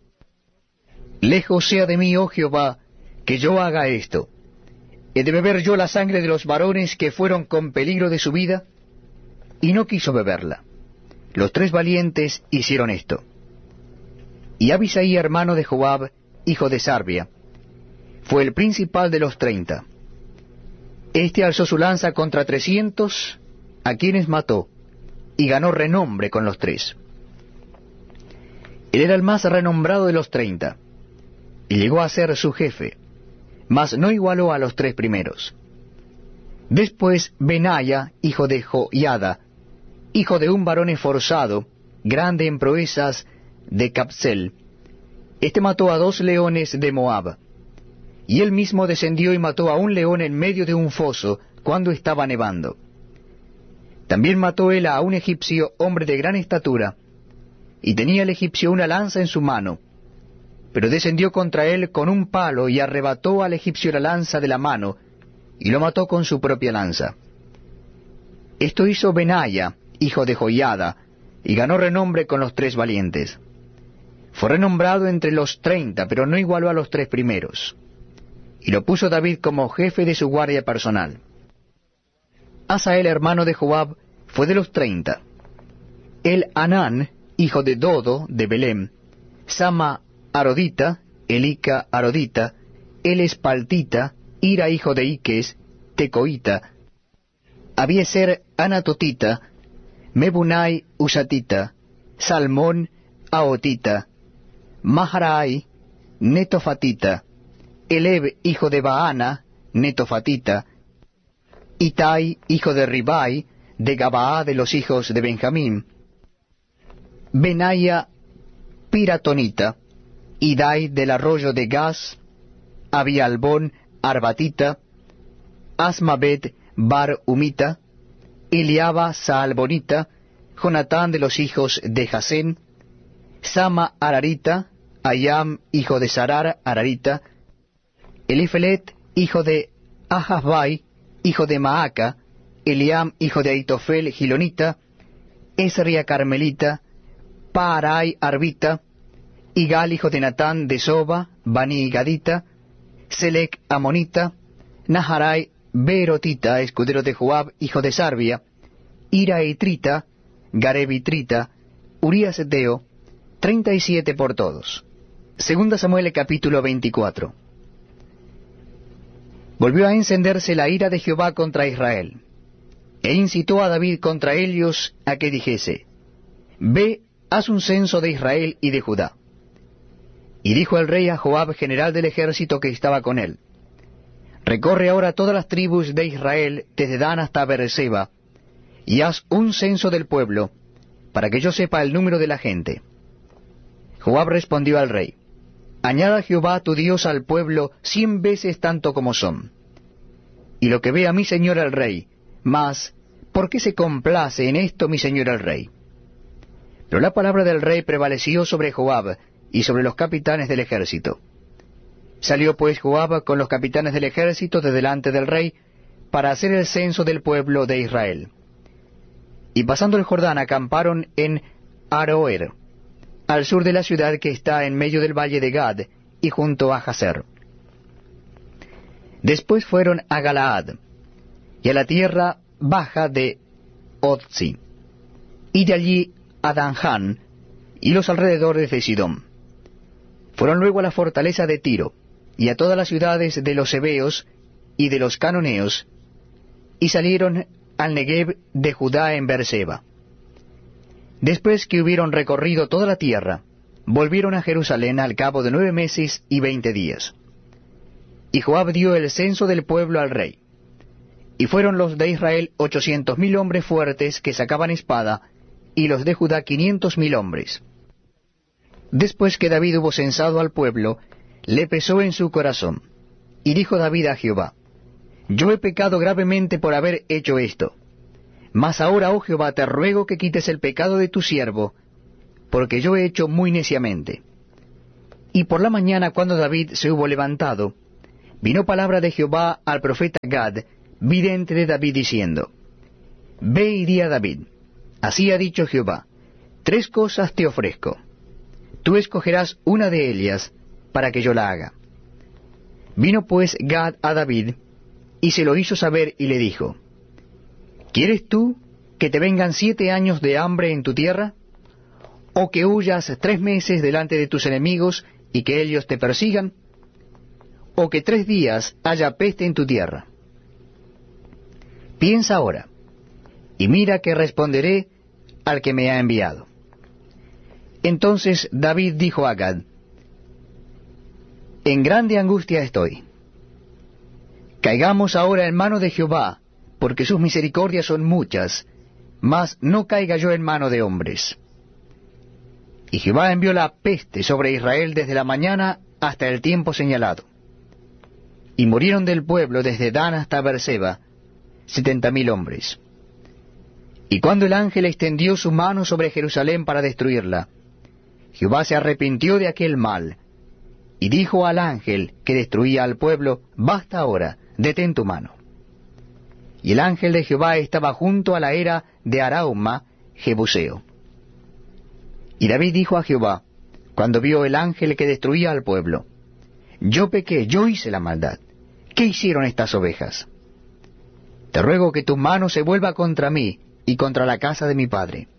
[SPEAKER 1] Lejos sea de mí, oh Jehová, que yo haga esto. ¿He de beber yo la sangre de los varones que fueron con peligro de su vida? Y no quiso beberla. Los tres valientes hicieron esto. Y Abisai, hermano de Joab, hijo de Sarbia, fue el principal de los treinta. Este alzó su lanza contra trescientos, a quienes mató, y ganó renombre con los tres. Él era el más renombrado de los treinta, y llegó a ser su jefe, mas no igualó a los tres primeros. Después Benaya, hijo de Joiada, hijo de un varón esforzado, grande en proezas, de Capsel. Este mató a dos leones de Moab, y él mismo descendió y mató a un león en medio de un foso, cuando estaba nevando. También mató él a un egipcio, hombre de gran estatura, y tenía el egipcio una lanza en su mano, pero descendió contra él con un palo y arrebató al egipcio la lanza de la mano, y lo mató con su propia lanza. Esto hizo Benaya, hijo de Joiada, y ganó renombre con los tres valientes. Fue renombrado entre los treinta, pero no igualó a los tres primeros. Y lo puso David como jefe de su guardia personal. Asael, hermano de Joab, fue de los treinta. El Anán, hijo de Dodo, de Belén, Sama Arodita, Elica Arodita, el Espaltita, Ira, hijo de Iques, Tecoita, Abieser Anatotita, Mebunai Usatita, Salmón Aotita, Maharai Netofatita, Eleb, hijo de Baana, Netofatita, Itai, hijo de Ribai, de Gabaá de los hijos de Benjamín, Benaya Piratonita, Idai del arroyo de Gaz, Abialbón Arbatita, Asmabet Bar Umita, Eliaba Saalbonita, Jonatán de los hijos de Jasén, Sama Ararita, Ayam hijo de Sarar Ararita, Elifelet hijo de Ahasbai, hijo de Maaca, Eliam hijo de Aitofel Gilonita, Esria Carmelita, Paarai Arbita, Igal hijo de Natán de Soba, Bani Gadita, Selec Amonita, Naharai Berotita, escudero de Joab, hijo de Sarbia, Ira Etrita, Garebitrita, Urías Eteo, treinta y siete por todos. Segunda Samuel capítulo veinticuatro. Volvió a encenderse la ira de Jehová contra Israel, e incitó a David contra ellos a que dijese, Ve, haz un censo de Israel y de Judá. Y dijo el rey a Joab, general del ejército que estaba con él, Recorre ahora todas las tribus de Israel, desde Dan hasta Beerseba, y haz un censo del pueblo, para que yo sepa el número de la gente. Joab respondió al rey, Añada Jehová tu Dios al pueblo cien veces tanto como son. Y lo que vea mi señor el rey, mas, ¿por qué se complace en esto mi señor el rey? Pero la palabra del rey prevaleció sobre Joab y sobre los capitanes del ejército. Salió pues Joab con los capitanes del ejército de delante del rey para hacer el censo del pueblo de Israel. Y pasando el Jordán acamparon en Aroer, al sur de la ciudad que está en medio del valle de Gad y junto a Jazer. Después fueron a Galaad y a la tierra baja de Otzi, y de allí a Danján y los alrededores de Sidón. Fueron luego a la fortaleza de Tiro, y a todas las ciudades de los heveos y de los canoneos, y salieron al Negev de Judá en Beerseba. Después que hubieron recorrido toda la tierra, volvieron a Jerusalén al cabo de nueve meses y veinte días. Y Joab dio el censo del pueblo al rey. Y fueron los de Israel ochocientos mil hombres fuertes que sacaban espada, y los de Judá quinientos mil hombres. Después que David hubo censado al pueblo, le pesó en su corazón. Y dijo David a Jehová, Yo he pecado gravemente por haber hecho esto. Mas ahora, oh Jehová, te ruego que quites el pecado de tu siervo, porque yo he hecho muy neciamente. Y por la mañana, cuando David se hubo levantado, vino palabra de Jehová al profeta Gad, vidente de David, diciendo, Ve y di a David, así ha dicho Jehová, tres cosas te ofrezco. Tú escogerás una de ellas para que yo la haga. Vino pues Gad a David, y se lo hizo saber, y le dijo, ¿Quieres tú que te vengan siete años de hambre en tu tierra? ¿O que huyas tres meses delante de tus enemigos y que ellos te persigan? ¿O que tres días haya peste en tu tierra? Piensa ahora, y mira que responderé al que me ha enviado. Entonces David dijo a Gad, En grande angustia estoy. Caigamos ahora en mano de Jehová, porque sus misericordias son muchas, mas no caiga yo en mano de hombres. Y Jehová envió la peste sobre Israel desde la mañana hasta el tiempo señalado. Y murieron del pueblo desde Dan hasta Beerseba setenta mil hombres. Y cuando el ángel extendió su mano sobre Jerusalén para destruirla, Jehová se arrepintió de aquel mal, y dijo al ángel que destruía al pueblo, Basta ahora, detén tu mano. Y el ángel de Jehová estaba junto a la era de Arauma, Jebuseo. Y David dijo a Jehová, cuando vio el ángel que destruía al pueblo, Yo pequé, yo hice la maldad. ¿Qué hicieron estas ovejas? Te ruego que tu mano se vuelva contra mí y contra la casa de mi padre.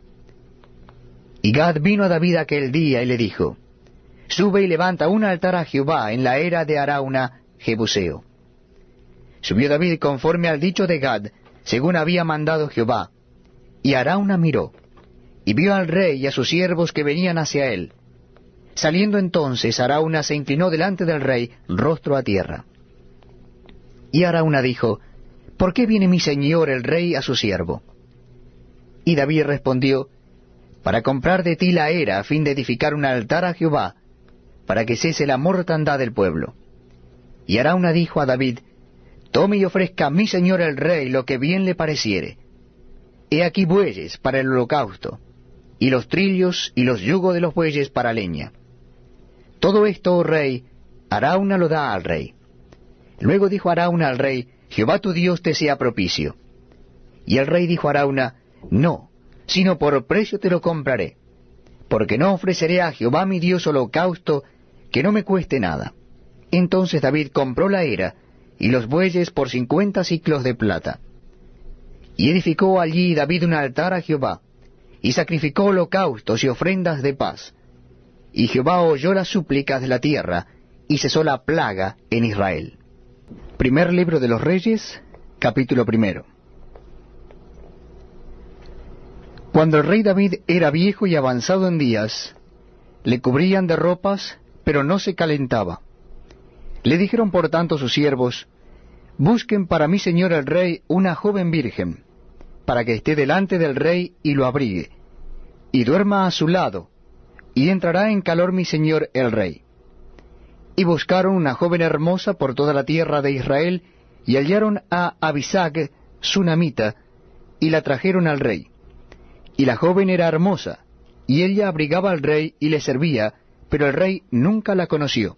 [SPEAKER 1] Y Gad vino a David aquel día y le dijo, Sube y levanta un altar a Jehová en la era de Arauna, Jebuseo. Subió David conforme al dicho de Gad, según había mandado Jehová. Y Arauna miró, y vio al rey y a sus siervos que venían hacia él. Saliendo entonces, Arauna se inclinó delante del rey, rostro a tierra. Y Arauna dijo, ¿Por qué viene mi señor el rey a su siervo? Y David respondió, Para comprar de ti la era, a fin de edificar un altar a Jehová, para que cese la mortandad del pueblo. Y Arauna dijo a David, Tome y ofrezca a mi señor el rey lo que bien le pareciere. He aquí bueyes para el holocausto, y los trillos y los yugos de los bueyes para leña. Todo esto, oh rey, Arauna lo da al rey. Luego dijo Arauna al rey, Jehová tu Dios te sea propicio. Y el rey dijo a Arauna, No, sino por precio te lo compraré, porque no ofreceré a Jehová mi Dios holocausto que no me cueste nada. Entonces David compró la era y los bueyes por cincuenta siclos de plata. Y edificó allí David un altar a Jehová, y sacrificó holocaustos y ofrendas de paz. Y Jehová oyó las súplicas de la tierra, y cesó la plaga en Israel. Primer libro de los Reyes, capítulo primero. Cuando el rey David era viejo y avanzado en días, le cubrían de ropas, pero no se calentaba. Le dijeron por tanto sus siervos, Busquen para mi señor el rey una joven virgen, para que esté delante del rey y lo abrigue, y duerma a su lado, y entrará en calor mi señor el rey. Y buscaron una joven hermosa por toda la tierra de Israel, y hallaron a Abisag, sunamita, y la trajeron al rey. Y la joven era hermosa, y ella abrigaba al rey y le servía, pero el rey nunca la conoció.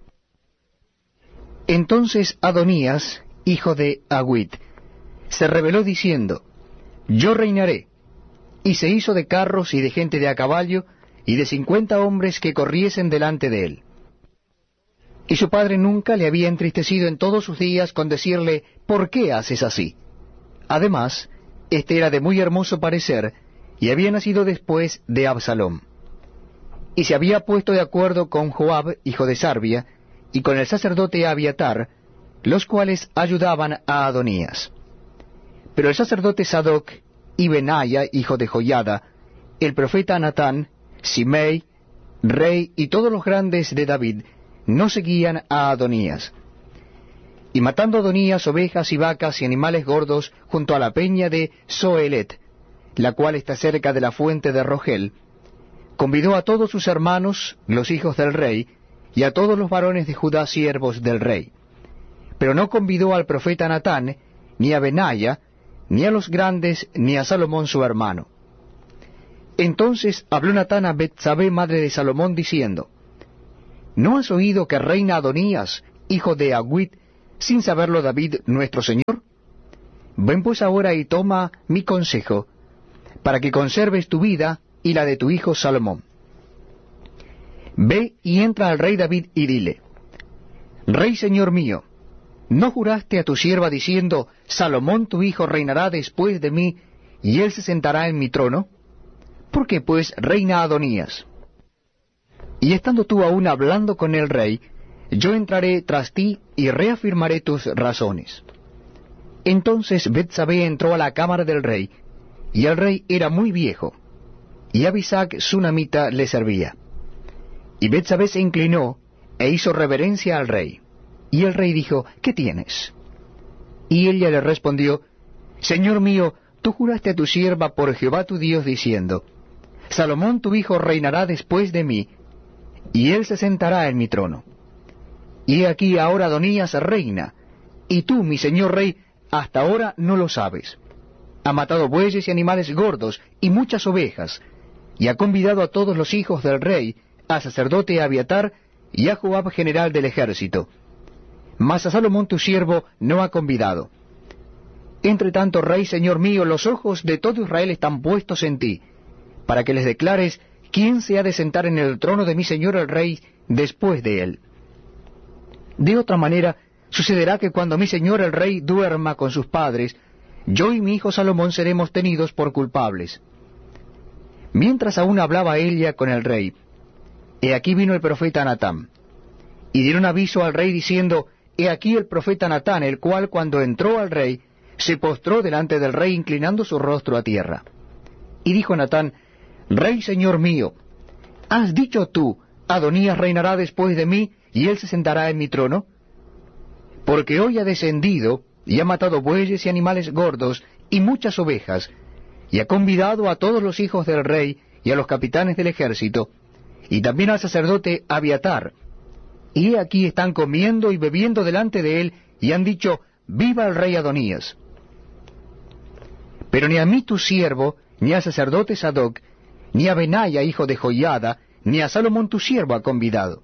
[SPEAKER 1] Entonces Adonías, hijo de Agüit, se rebeló diciendo, Yo reinaré, y se hizo de carros y de gente de a caballo, y de cincuenta hombres que corriesen delante de él. Y su padre nunca le había entristecido en todos sus días con decirle, ¿por qué haces así? Además, este era de muy hermoso parecer, y había nacido después de Absalom. Y se había puesto de acuerdo con Joab, hijo de Sarbia, y con el sacerdote Abiatar, los cuales ayudaban a Adonías. Pero el sacerdote Sadoc y Benaya, hijo de Joiada, el profeta Natán, Simei, rey y todos los grandes de David, no seguían a Adonías. Y matando Adonías ovejas y vacas y animales gordos junto a la peña de Zoelet, la cual está cerca de la fuente de Rogel, convidó a todos sus hermanos, los hijos del rey, y a todos los varones de Judá, siervos del rey. Pero no convidó al profeta Natán, ni a Benaya, ni a los grandes, ni a Salomón su hermano. Entonces habló Natán a Betsabé, madre de Salomón, diciendo, ¿no has oído que reina Adonías, hijo de Agüit, sin saberlo David nuestro señor? Ven pues ahora y toma mi consejo, para que conserves tu vida y la de tu hijo Salomón. Ve y entra al rey David y dile, Rey señor mío, ¿no juraste a tu sierva diciendo, Salomón tu hijo reinará después de mí, y él se sentará en mi trono? ¿Por qué pues reina Adonías? Y estando tú aún hablando con el rey, yo entraré tras ti y reafirmaré tus razones. Entonces Betsabé entró a la cámara del rey, y el rey era muy viejo, y Abisag sunamita le servía. Y Betsabé se inclinó, e hizo reverencia al rey. Y el rey dijo, ¿qué tienes? Y ella le respondió, Señor mío, tú juraste a tu sierva por Jehová tu Dios, diciendo, Salomón tu hijo reinará después de mí, y él se sentará en mi trono. Y he aquí ahora Adonías reina, y tú, mi señor rey, hasta ahora no lo sabes. Ha matado bueyes y animales gordos, y muchas ovejas, y ha convidado a todos los hijos del rey, a sacerdote Abiatar, y a Joab general del ejército. Mas a Salomón tu siervo no ha convidado. Entre tanto, rey señor mío, los ojos de todo Israel están puestos en ti, para que les declares quién se ha de sentar en el trono de mi señor el rey después de él. De otra manera, sucederá que cuando mi señor el rey duerma con sus padres, yo y mi hijo Salomón seremos tenidos por culpables. Mientras aún hablaba ella con el rey, he aquí vino el profeta Natán, y dieron aviso al rey diciendo, he aquí el profeta Natán, el cual cuando entró al rey, se postró delante del rey inclinando su rostro a tierra. Y dijo Natán, Rey señor mío, ¿has dicho tú, Adonías reinará después de mí, y él se sentará en mi trono? Porque hoy ha descendido, y ha matado bueyes y animales gordos, y muchas ovejas, y ha convidado a todos los hijos del rey, y a los capitanes del ejército, y también al sacerdote Abiatar. Y he aquí están comiendo y bebiendo delante de él, y han dicho, Viva el rey Adonías. Pero ni a mí tu siervo, ni al sacerdote Sadoc, ni a Benaya hijo de Joiada, ni a Salomón tu siervo ha convidado.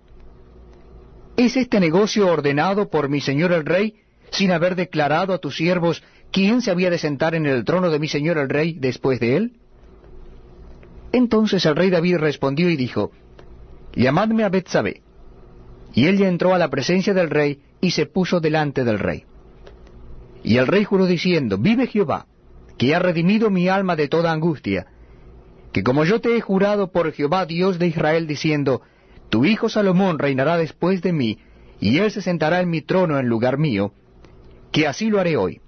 [SPEAKER 1] ¿Es este negocio ordenado por mi señor el rey, sin haber declarado a tus siervos quién se había de sentar en el trono de mi señor el rey después de él? Entonces el rey David respondió y dijo, Llamadme a Betsabé. Y ella entró a la presencia del rey, y se puso delante del rey. Y el rey juró diciendo, Vive Jehová, que ha redimido mi alma de toda angustia, que como yo te he jurado por Jehová Dios de Israel, diciendo, Tu hijo Salomón reinará después de mí, y él se sentará en mi trono en lugar mío, que así lo haré hoy.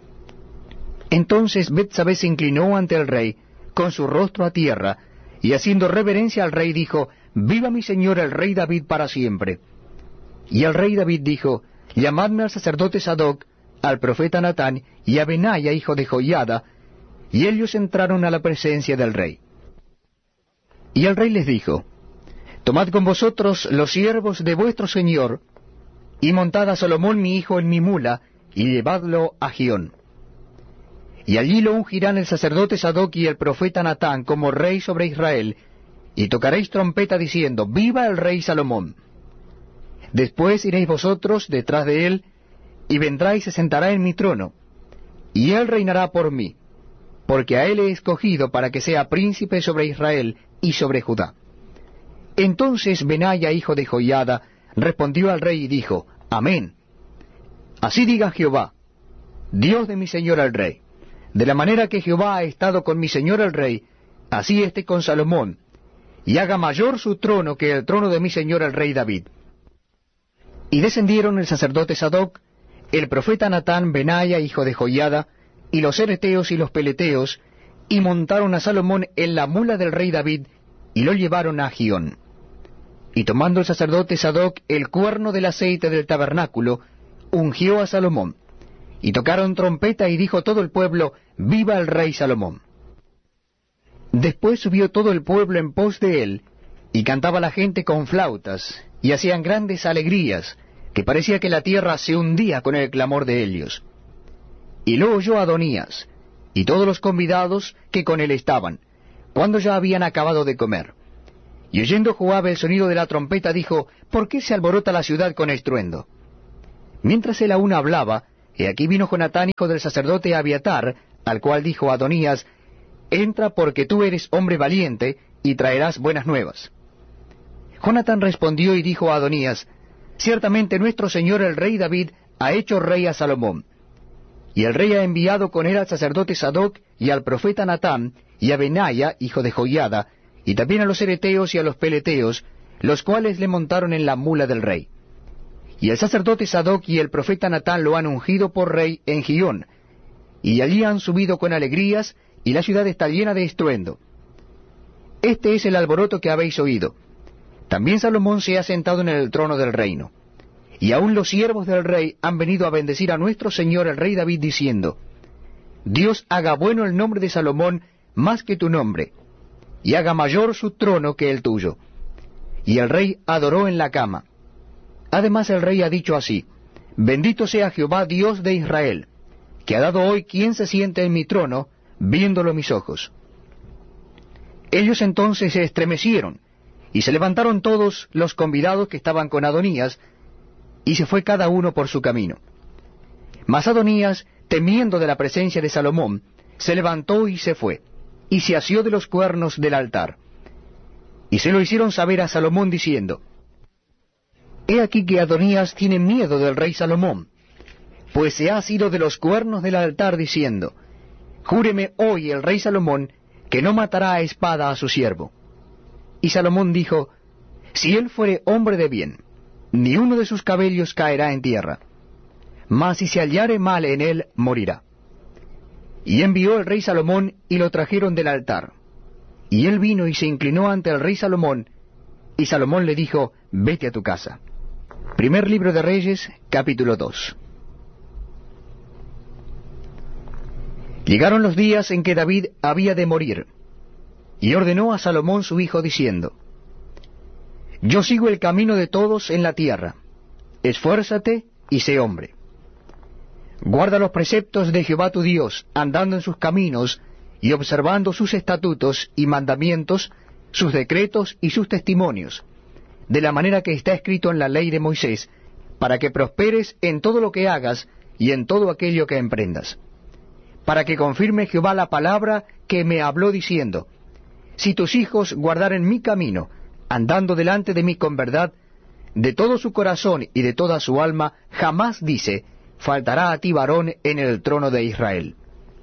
[SPEAKER 1] Entonces Betsabé se inclinó ante el rey, con su rostro a tierra, y haciendo reverencia al rey dijo, Viva mi señor el rey David para siempre. Y el rey David dijo, Llamadme al sacerdote Sadoc, al profeta Natán, y a Benaya hijo de Joiada, y ellos entraron a la presencia del rey. Y el rey les dijo, Tomad con vosotros los siervos de vuestro señor, y montad a Salomón mi hijo en mi mula, y llevadlo a Gión. Y allí lo ungirán el sacerdote Sadoc y el profeta Natán como rey sobre Israel, y tocaréis trompeta diciendo, Viva el rey Salomón. Después iréis vosotros detrás de él, y vendrá y se sentará en mi trono, y él reinará por mí, porque a él he escogido para que sea príncipe sobre Israel y sobre Judá. Entonces Benaya hijo de Joiada respondió al rey y dijo, Amén. Así diga Jehová, Dios de mi señor el rey, de la manera que Jehová ha estado con mi señor el rey, así esté con Salomón, y haga mayor su trono que el trono de mi señor el rey David. Y descendieron el sacerdote Sadoc, el profeta Natán, Benaya hijo de Joiada, y los ereteos y los peleteos, y montaron a Salomón en la mula del rey David, y lo llevaron a Gión. Y tomando el sacerdote Sadoc el cuerno del aceite del tabernáculo, ungió a Salomón. Y tocaron trompeta y dijo todo el pueblo, Viva el rey Salomón. Después subió todo el pueblo en pos de él, y cantaba la gente con flautas, y hacían grandes alegrías, que parecía que la tierra se hundía con el clamor de ellos. Y lo oyó Adonías, y todos los convidados que con él estaban, cuando ya habían acabado de comer. Y oyendo Joab el sonido de la trompeta, dijo, ¿por qué se alborota la ciudad con estruendo? Mientras él aún hablaba, he aquí vino Jonatán, hijo del sacerdote Abiatar, al cual dijo Adonías, entra porque tú eres hombre valiente, y traerás buenas nuevas. Jonatán respondió y dijo a Adonías, ciertamente nuestro señor el rey David ha hecho rey a Salomón. Y el rey ha enviado con él al sacerdote Sadoc y al profeta Natán, y a Benaya, hijo de Joiada, y también a los ereteos y a los peleteos, los cuales le montaron en la mula del rey. Y el sacerdote Sadoc y el profeta Natán lo han ungido por rey en Gión, y allí han subido con alegrías, y la ciudad está llena de estruendo. Este es el alboroto que habéis oído. También Salomón se ha sentado en el trono del reino. Y aun los siervos del rey han venido a bendecir a nuestro señor el rey David, diciendo, Dios haga bueno el nombre de Salomón más que tu nombre, y haga mayor su trono que el tuyo. Y el rey adoró en la cama. Además el rey ha dicho así, bendito sea Jehová Dios de Israel, que ha dado hoy quien se siente en mi trono, viéndolo mis ojos. Ellos entonces se estremecieron, y se levantaron todos los convidados que estaban con Adonías, y se fue cada uno por su camino. Mas Adonías, temiendo de la presencia de Salomón, se levantó y se fue, y se asió de los cuernos del altar. Y se lo hicieron saber a Salomón, diciendo, He aquí que Adonías tiene miedo del rey Salomón, pues se ha asido de los cuernos del altar, diciendo, Júreme hoy el rey Salomón, que no matará a espada a su siervo. Y Salomón dijo, Si él fuere hombre de bien, ni uno de sus cabellos caerá en tierra, mas si se hallare mal en él, morirá. Y envió el rey Salomón, y lo trajeron del altar. Y él vino y se inclinó ante el rey Salomón, y Salomón le dijo, Vete a tu casa. Primer libro de Reyes, capítulo dos. Llegaron los días en que David había de morir, y ordenó a Salomón su hijo, diciendo, Yo sigo el camino de todos en la tierra, esfuérzate y sé hombre. Guarda los preceptos de Jehová tu Dios, andando en sus caminos, y observando sus estatutos y mandamientos, sus decretos y sus testimonios, de la manera que está escrito en la ley de Moisés, para que prosperes en todo lo que hagas y en todo aquello que emprendas. Para que confirme Jehová la palabra que me habló diciendo, Si tus hijos guardaren mi camino, andando delante de mí con verdad, de todo su corazón y de toda su alma, jamás, dice, faltará a ti varón en el trono de Israel.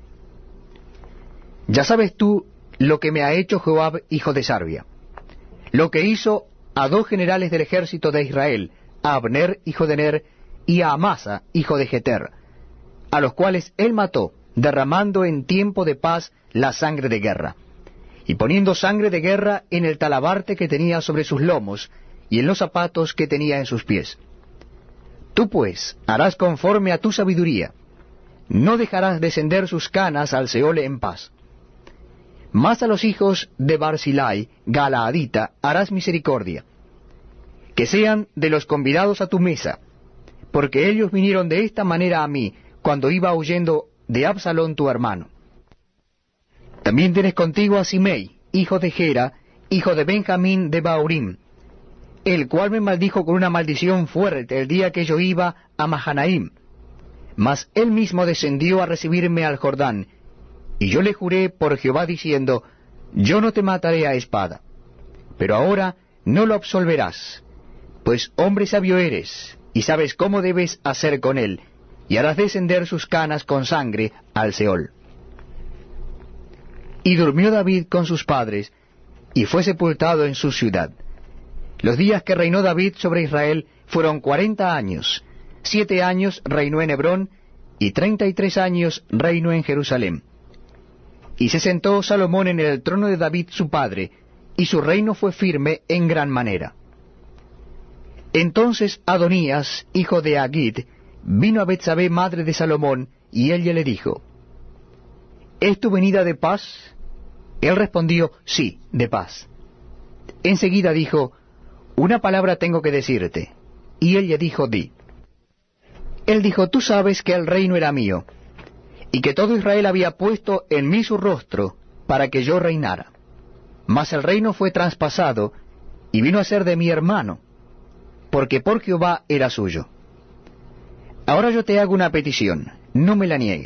[SPEAKER 1] Ya sabes tú lo que me ha hecho Joab, hijo de Sarvia, lo que hizo a dos generales del ejército de Israel, a Abner, hijo de Ner, y a Amasa, hijo de Jeter, a los cuales él mató, derramando en tiempo de paz la sangre de guerra, y poniendo sangre de guerra en el talabarte que tenía sobre sus lomos, y en los zapatos que tenía en sus pies. Tú pues harás conforme a tu sabiduría, no dejarás descender sus canas al Seol en paz. Mas a los hijos de Barzilai, Galaadita, harás misericordia, que sean de los convidados a tu mesa, porque ellos vinieron de esta manera a mí, cuando iba huyendo de Absalón tu hermano. También tienes contigo a Simei, hijo de Gera, hijo de Benjamín de Baurim, el cual me maldijo con una maldición fuerte el día que yo iba a Mahanaim. Mas él mismo descendió a recibirme al Jordán, y yo le juré por Jehová diciendo, Yo no te mataré a espada. Pero ahora no lo absolverás, pues hombre sabio eres, y sabes cómo debes hacer con él, y harás descender sus canas con sangre al Seol. Y durmió David con sus padres, y fue sepultado en su ciudad. Los días que reinó David sobre Israel fueron cuarenta años. Siete años reinó en Hebrón, y treinta y tres años reinó en Jerusalén. Y se sentó Salomón en el trono de David su padre, y su reino fue firme en gran manera. Entonces Adonías, hijo de Agit, vino a Betsabé, madre de Salomón, y ella le dijo, ¿Es tu venida de paz? Él respondió, sí, de paz. Enseguida dijo, una palabra tengo que decirte. Y ella dijo, di. Él dijo, tú sabes que el reino era mío. y que todo Israel había puesto en mí su rostro para que yo reinara. Mas el reino fue traspasado, y vino a ser de mi hermano, porque por Jehová era suyo. Ahora yo te hago una petición, no me la niegues.